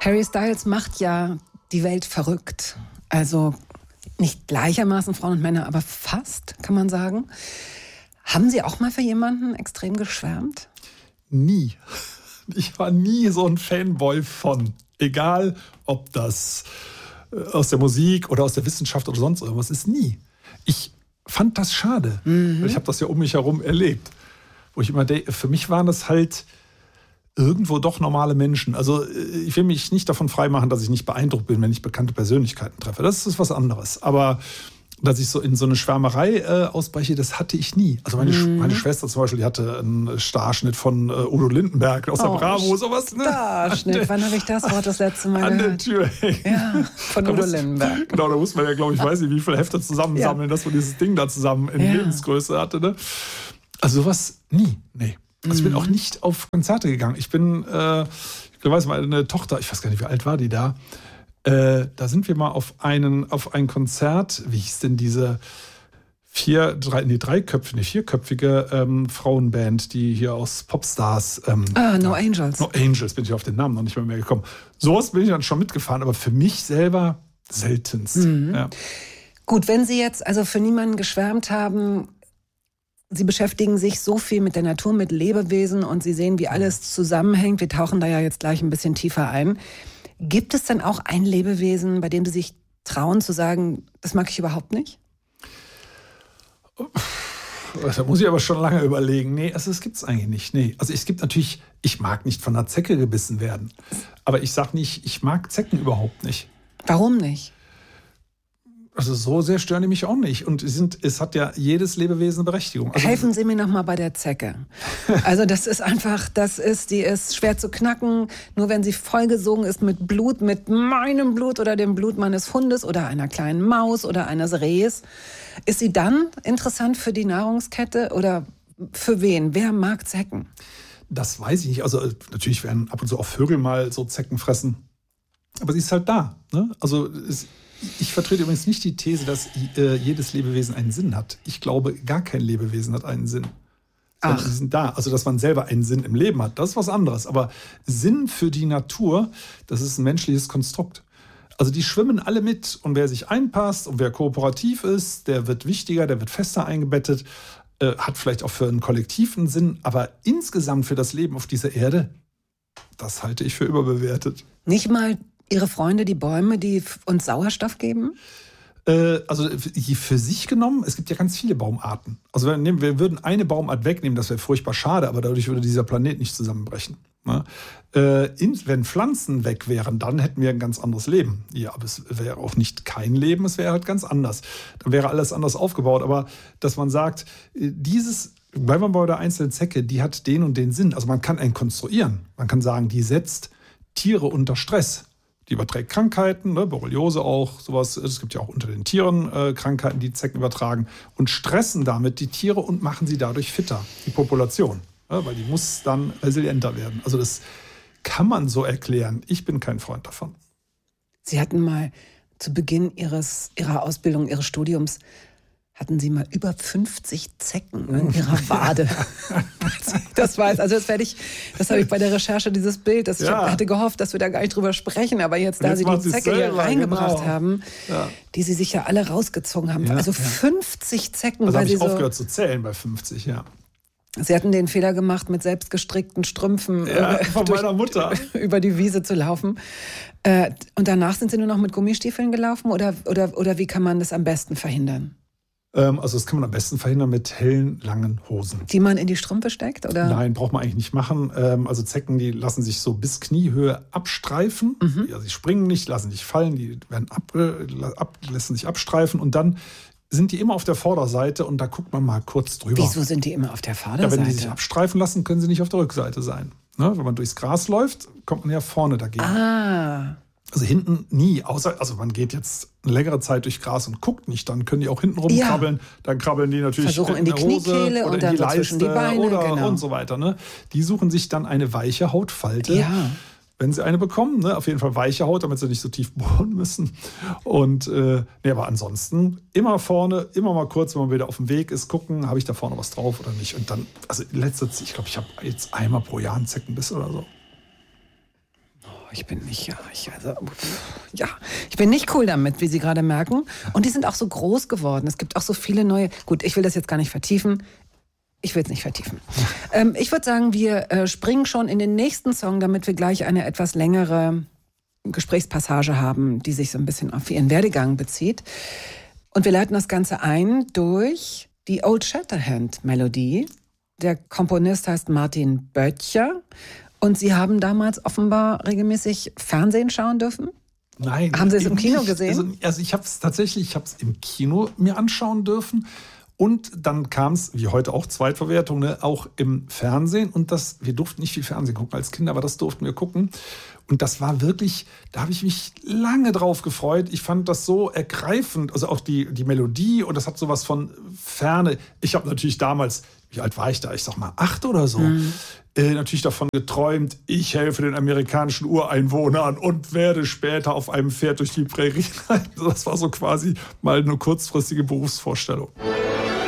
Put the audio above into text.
Harry Styles macht ja die Welt verrückt. Also nicht gleichermaßen Frauen und Männer, aber fast, kann man sagen. Haben Sie auch mal für jemanden extrem geschwärmt? Nie. Ich war nie so ein Fanboy von. Egal, ob das aus der Musik oder aus der Wissenschaft oder sonst irgendwas ist, nie. Ich fand das schade. Ich habe das ja um mich herum erlebt. Wo ich immer denke, für mich waren das halt irgendwo doch normale Menschen. Also ich will mich nicht davon freimachen, dass ich nicht beeindruckt bin, wenn ich bekannte Persönlichkeiten treffe. Das ist was anderes. Aber dass ich so in so eine Schwärmerei ausbreche, das hatte ich nie. Also meine Schwester zum Beispiel, die hatte einen Starschnitt von Udo Lindenberg aus der Bravo, sowas. Ne? Starschnitt, wann habe ich das Wort das letzte Mal an gehört? der Tür hängen. Ja, von Udo Lindenberg. Genau, da muss man ja, glaube ich, weiß nicht, wie viele Hefte zusammensammeln, dass man dieses Ding da zusammen in Lebensgröße hatte. Ne? Also sowas nie, nee. Also ich bin auch nicht auf Konzerte gegangen. Ich bin, ich weiß mal, eine Tochter, ich weiß gar nicht, wie alt war die da? Da sind wir mal auf ein Konzert, wie hieß denn diese vierköpfige Frauenband, die hier aus Popstars. No Angels. No Angels, bin ich auf den Namen noch nicht mehr gekommen. Sowas bin ich dann schon mitgefahren, aber für mich selber seltenst. Ja. Gut, wenn Sie jetzt also für niemanden geschwärmt haben, Sie beschäftigen sich so viel mit der Natur, mit Lebewesen und Sie sehen, wie alles zusammenhängt. Wir tauchen da ja jetzt gleich ein bisschen tiefer ein. Gibt es denn auch ein Lebewesen, bei dem Sie sich trauen zu sagen, das mag ich überhaupt nicht? Da muss ich aber schon lange überlegen. Nee, also das gibt es eigentlich nicht. Nee. Also es gibt natürlich, ich mag nicht von einer Zecke gebissen werden. Aber ich sage nicht, ich mag Zecken überhaupt nicht. Warum nicht? Also so sehr stören die mich auch nicht. Und es hat ja jedes Lebewesen eine Berechtigung. Also helfen Sie mir noch mal bei der Zecke. Also das ist einfach, die ist schwer zu knacken. Nur wenn sie vollgesogen ist mit Blut, mit meinem Blut oder dem Blut meines Hundes oder einer kleinen Maus oder eines Rehs, ist sie dann interessant für die Nahrungskette oder für wen? Wer mag Zecken? Das weiß ich nicht. Also natürlich werden ab und zu auch Vögel mal so Zecken fressen. Aber sie ist halt da. Ne? Also ich vertrete übrigens nicht die These, dass jedes Lebewesen einen Sinn hat. Ich glaube, gar kein Lebewesen hat einen Sinn. Sie sind da. Also, dass man selber einen Sinn im Leben hat, das ist was anderes. Aber Sinn für die Natur, das ist ein menschliches Konstrukt. Also die schwimmen alle mit. Und wer sich einpasst und wer kooperativ ist, der wird wichtiger, der wird fester eingebettet, hat vielleicht auch für einen kollektiven Sinn. Aber insgesamt für das Leben auf dieser Erde, das halte ich für überbewertet. Nicht mal Ihre Freunde, die Bäume, die uns Sauerstoff geben? Also für sich genommen, es gibt ja ganz viele Baumarten. Also wir würden eine Baumart wegnehmen, das wäre furchtbar schade, aber dadurch würde dieser Planet nicht zusammenbrechen. Ne? Wenn Pflanzen weg wären, dann hätten wir ein ganz anderes Leben. Ja, aber es wäre auch nicht kein Leben, es wäre halt ganz anders. Dann wäre alles anders aufgebaut. Aber dass man sagt, bleiben wir bei der einzelnen Zecke, die hat den und den Sinn. Also man kann einen konstruieren. Man kann sagen, die setzt Tiere unter Stress. Die überträgt Krankheiten, ne, Borreliose auch, sowas. Es gibt ja auch unter den Tieren Krankheiten, die Zecken übertragen und stressen damit die Tiere und machen sie dadurch fitter, die Population. Ja, weil die muss dann resilienter werden. Also das kann man so erklären. Ich bin kein Freund davon. Sie hatten mal zu Beginn Ihrer Ausbildung, Ihres Studiums, hatten Sie mal über 50 Zecken in Ihrer Wade. Das habe ich bei der Recherche, dieses Bild, ich hatte gehofft, dass wir da gar nicht drüber sprechen, aber jetzt, da Sie die Zecke hier reingebracht haben, die Sie sich ja alle rausgezogen haben. Ja, 50 Zecken. Also habe ich aufgehört zu zählen bei 50, ja. Sie hatten den Fehler gemacht, mit selbstgestrickten Strümpfen von meiner Mutter über die Wiese zu laufen. Und danach sind Sie nur noch mit Gummistiefeln gelaufen oder wie kann man das am besten verhindern? Also das kann man am besten verhindern mit hellen, langen Hosen. Die man in die Strümpfe steckt? Oder? Nein, braucht man eigentlich nicht machen. Also Zecken, die lassen sich so bis Kniehöhe abstreifen. Ja, sie springen nicht, lassen sich fallen, die werden lassen sich abstreifen und dann sind die immer auf der Vorderseite und da guckt man mal kurz drüber. Wieso sind die immer auf der Vorderseite? Ja, wenn die sich abstreifen lassen, können sie nicht auf der Rückseite sein. Ne? Wenn man durchs Gras läuft, kommt man ja vorne dagegen. Also hinten nie, außer man geht jetzt eine längere Zeit durch Gras und guckt nicht, dann können die auch hinten rumkrabbeln. Dann krabbeln die natürlich versuchen in die Kniekehle oder und dann in die Leiste zwischen die Beine oder und so weiter. Ne? Die suchen sich dann eine weiche Hautfalte. Ja. Wenn sie eine bekommen, ne? Auf jeden Fall weiche Haut, damit sie nicht so tief bohren müssen. Und aber ansonsten immer vorne, immer mal kurz, wenn man wieder auf dem Weg ist, gucken, habe ich da vorne was drauf oder nicht. Und dann, also ich glaube, ich habe jetzt einmal pro Jahr einen Zeckenbiss oder so. ich bin nicht, ich bin nicht cool damit, wie Sie gerade merken. Und die sind auch so groß geworden. Es gibt auch so viele neue. Gut, ich will das jetzt gar nicht vertiefen. Ich will es nicht vertiefen. Ich würde sagen, wir springen schon in den nächsten Song, damit wir gleich eine etwas längere Gesprächspassage haben, die sich so ein bisschen auf Ihren Werdegang bezieht. Und wir leiten das Ganze ein durch die Old Shatterhand-Melodie. Der Komponist heißt Martin Böttcher. Und Sie haben damals offenbar regelmäßig Fernsehen schauen dürfen? Nein. Haben Sie es im Kino gesehen? Also ich habe es im Kino mir anschauen dürfen. Und dann kam es, wie heute auch, Zweitverwertung, ne, auch im Fernsehen. Und wir durften nicht viel Fernsehen gucken als Kinder, aber das durften wir gucken. Und das war wirklich, da habe ich mich lange drauf gefreut. Ich fand das so ergreifend, also auch die Melodie, und das hat sowas von Ferne. Ich habe natürlich damals, wie alt war ich da? Ich sag mal 8 oder so. Natürlich davon geträumt, ich helfe den amerikanischen Ureinwohnern und werde später auf einem Pferd durch die Prärie reiten. Das war so quasi mal eine kurzfristige Berufsvorstellung.